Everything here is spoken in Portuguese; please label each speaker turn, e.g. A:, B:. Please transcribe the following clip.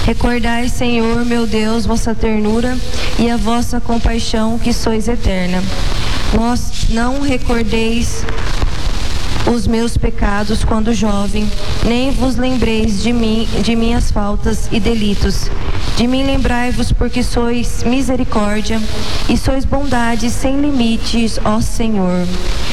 A: Recordai, Senhor, meu Deus, vossa ternura e a vossa compaixão, que sois eterna. Vós não recordeis os meus pecados quando jovem, nem vos lembreis de mim, de minhas faltas e delitos. De mim lembrai-vos, porque sois misericórdia e sois bondade sem limites, ó Senhor.